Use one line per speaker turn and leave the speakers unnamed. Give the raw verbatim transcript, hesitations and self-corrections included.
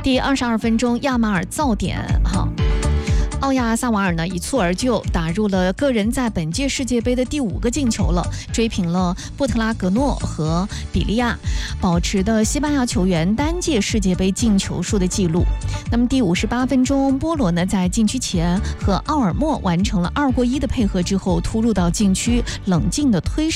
第二十二分钟，亚马尔造点哈。奥亚萨瓦尔呢一蹴而就，打入了个人在本届世界杯的第五个进球了，追平了布特拉格诺和比利亚保持的西班牙球员单届世界杯进球数的记录。那么第五十八分钟，波罗呢在禁区前和奥尔莫完成了二过一的配合之后，突入到禁区，冷静的推射。